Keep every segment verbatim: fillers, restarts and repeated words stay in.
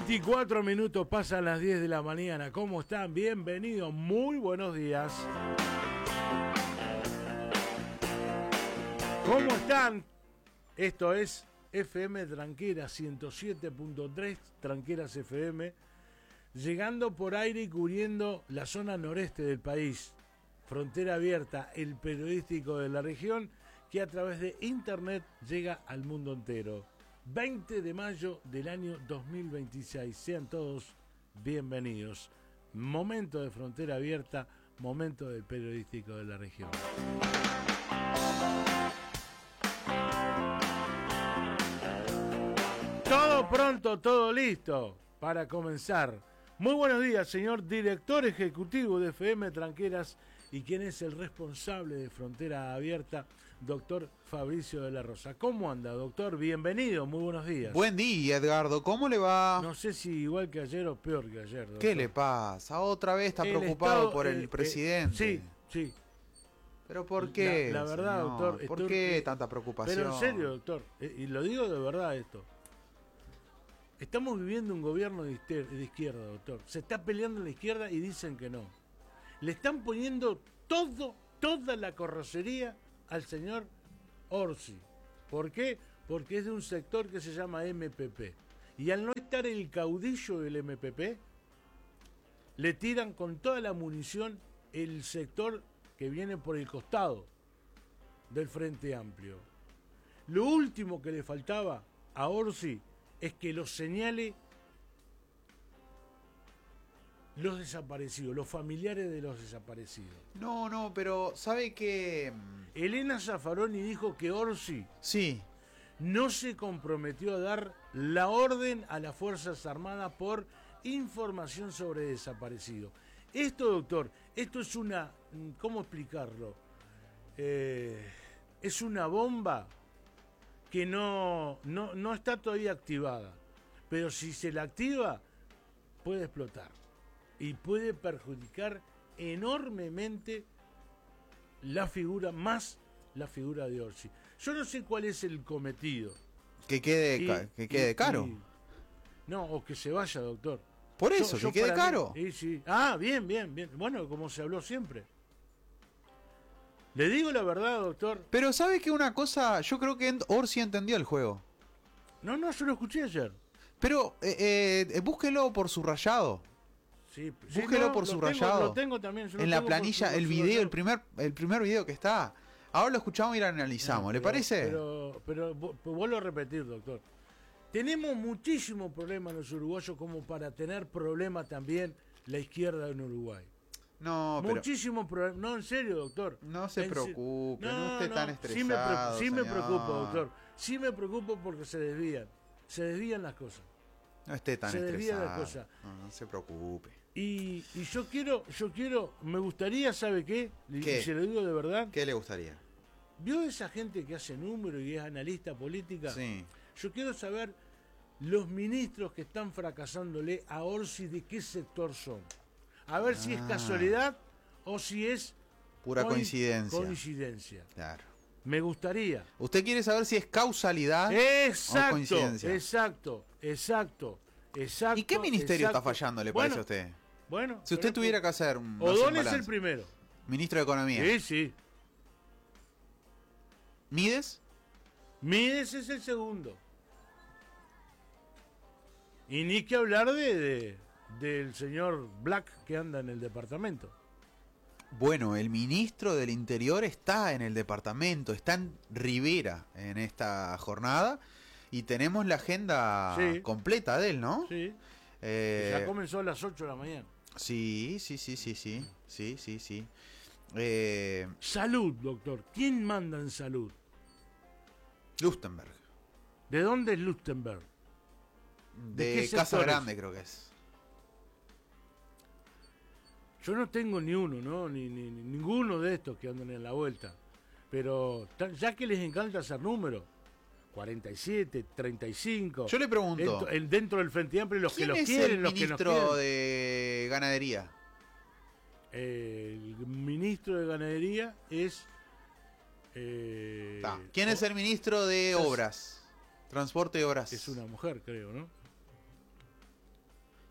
veinticuatro minutos pasan las diez de la mañana. ¿Cómo están? Bienvenidos, muy buenos días. ¿Cómo están? Esto es F M Tranqueras ciento siete punto tres, Tranqueras F M, llegando por aire y cubriendo la zona noreste del país. Frontera Abierta, el periodístico de la región, que a través de internet llega al mundo entero. veinte de mayo del año dos mil veintiséis. Sean todos bienvenidos. Momento de Frontera Abierta, momento del periodístico de la región. Todo pronto, todo listo para comenzar. Muy buenos días, señor director ejecutivo de F M Tranqueras y quien es el responsable de Frontera Abierta, doctor Fabricio de la Rosa. ¿Cómo anda, doctor? Bienvenido, muy buenos días. Buen día, Edgardo. ¿Cómo le va? No sé si igual que ayer o peor que ayer, doctor. ¿Qué le pasa? ¿Otra vez está el preocupado estado, por el eh, presidente? Eh, sí, sí. ¿Pero por qué? La, la verdad, señor? doctor. ¿Por estoy, qué eh, tanta preocupación? Pero en serio, doctor, eh, y lo digo de verdad esto. Estamos viviendo un gobierno de izquierda, doctor. Se está peleando en la izquierda y dicen que no. Le están poniendo todo, toda la carrocería al señor Orsi. ¿Por qué? Porque es de un sector que se llama M P P. Y al no estar el caudillo del M P P, le tiran con toda la munición el sector que viene por el costado del Frente Amplio. Lo último que le faltaba a Orsi es que los señale los desaparecidos, los familiares de los desaparecidos. No, no, pero ¿sabe qué? Elena Zaffaroni dijo que Orsi sí. no se comprometió a dar la orden a las Fuerzas Armadas por información sobre desaparecidos. Esto, doctor, esto es una... ¿Cómo explicarlo? Eh, es una bomba que no, no, no está todavía activada, pero si se la activa puede explotar y puede perjudicar enormemente la figura, más la figura de Orsi. Yo no sé cuál es el cometido. Que quede, Y, ca que quede y, caro. Y, no, o que se vaya, doctor. Por eso, yo, que yo quede caro. Mí, sí, sí. Ah, bien, bien, bien. Bueno, como se habló siempre. Le digo la verdad, doctor. Pero ¿sabe que una cosa? Yo creo que Orsi entendió el juego. No, no, yo lo escuché ayer. Pero eh, eh, búsquelo por subrayado. Sí, búsquelo sí, no, por lo subrayado. Tengo, lo tengo también. Yo en lo la tengo planilla, por, por el video, el primer, el primer video que está. Ahora lo escuchamos y lo analizamos. No, pero, ¿le parece? Pero, pero, pero vuelvo a repetir, doctor. Tenemos muchísimos problemas los uruguayos como para tener problemas también la izquierda en Uruguay. No, pero... Muchísimos problemas. No, en serio, doctor. No se en preocupe, no, no esté no, tan estresado. Sí me, sí me preocupo, doctor. Sí me preocupo porque se desvían. Se desvían las cosas. No esté tan se estresado. Las cosas. No, no se preocupe. Y, y yo quiero, yo quiero, me gustaría, ¿sabe qué? ¿Qué? Y se lo digo de verdad. ¿Qué le gustaría? ¿Vio esa gente que hace números y es analista política? Sí. Yo quiero saber los ministros que están fracasándole a Orsi, ¿de qué sector son? A ver ah. si es casualidad o si es pura co coincidencia. Coincidencia. Claro. Me gustaría. ¿Usted quiere saber si es causalidad exacto, o coincidencia? Exacto, exacto, exacto. ¿Y qué ministerio exacto. está fallando, le bueno, parece a usted? Bueno. Si usted tuviera que hacer un... Odón es el primero. Ministro de Economía. Sí, sí. ¿Mides? Mides es el segundo. Y ni que hablar de, de del señor Black que anda en el departamento. Bueno, el ministro del Interior está en el departamento, está en Rivera en esta jornada y tenemos la agenda sí. completa de él, ¿no? Sí. Eh, ya comenzó a las ocho de la mañana. Sí, sí, sí, sí, sí, sí, sí, sí. Eh, salud, doctor. ¿Quién manda en salud? Lustenberg. ¿De dónde es Lustenberg? De, de Casa Grande creo que es. Yo no tengo ni uno, ¿no? Ni, ni, ni ninguno de estos que andan en la vuelta. Pero ya que les encanta hacer números, cuarenta y siete, treinta y cinco. Yo le pregunto. Dentro, el, dentro del Frente Amplio, los que los quieren, los que no quieren. ¿Quién es el ministro de Ganadería? Eh, el ministro de Ganadería es... Eh, ¿Quién es el ministro de Obras? Transporte y Obras. Es una mujer, creo, ¿no?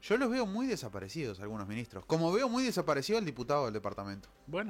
Yo los veo muy desaparecidos, algunos ministros. Como veo muy desaparecido al diputado del departamento. Bueno.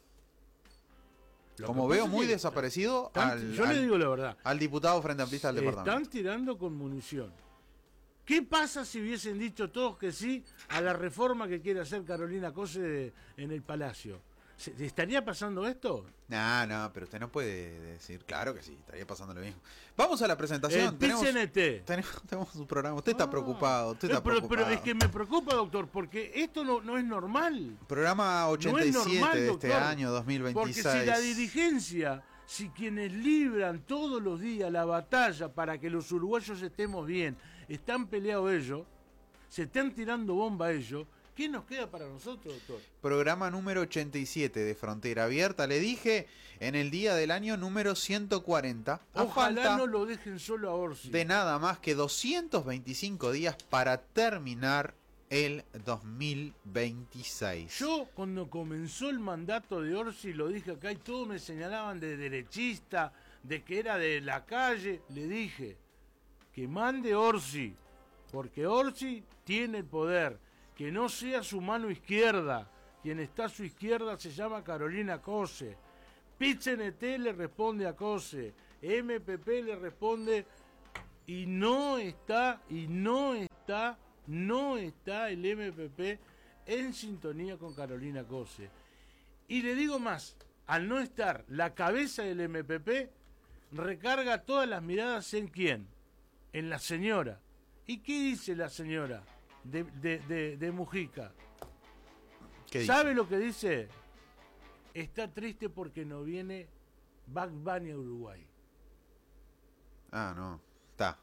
Como veo muy que desaparecido están, al, yo al, le digo la verdad, al diputado frente amplista del departamento. Están tirando con munición. ¿Qué pasa si hubiesen dicho todos que sí a la reforma que quiere hacer Carolina Cose de, en el Palacio? ¿Estaría pasando esto? No, no, pero usted no puede decir. Claro que sí, estaría pasando lo mismo. Vamos a la presentación. El tenemos, P C N T. Tenemos, tenemos un programa. Usted está ah, preocupado. Usted está pero, preocupado. Pero es que me preocupa, doctor, porque esto no, no es normal. Programa ochenta y siete no es normal, de este doctor, año dos mil veintiséis. Porque si la dirigencia, si quienes libran todos los días la batalla para que los uruguayos estemos bien, están peleados ellos, se están tirando bomba ellos, ¿qué nos queda para nosotros, doctor? Programa número ochenta y siete de Frontera Abierta. Le dije en el día del año número ciento cuarenta. Ojalá no lo dejen solo a Orsi. De nada más que doscientos veinticinco días para terminar el dos mil veintiséis. Yo cuando comenzó el mandato de Orsi, lo dije acá y todos me señalaban de derechista, de que era de la calle. Le dije que mande Orsi, porque Orsi tiene el poder. Que no sea su mano izquierda. Quien está a su izquierda se llama Carolina Cose. P C N T le responde a Cose. M P P le responde. Y no está, y no está, no está el M P P en sintonía con Carolina Cose. Y le digo más, al no estar la cabeza del M P P, recarga todas las miradas en quién, en la señora. ¿Y qué dice la señora de, de, de, de Mujica? ¿Qué ¿Sabe dice? Lo que dice? Está triste porque no viene Bugs Bunny a Uruguay. Ah, no, está.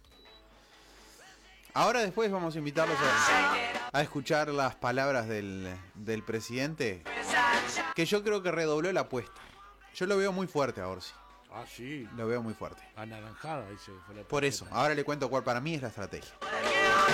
Ahora después vamos a invitarlos a, a escuchar las palabras del, del presidente, que yo creo que redobló la apuesta. Yo lo veo muy fuerte a Orsi. Ah, sí. Lo veo muy fuerte. Anaranjada, dice. Fue la Por eso, ahora le cuento cuál para mí es la estrategia.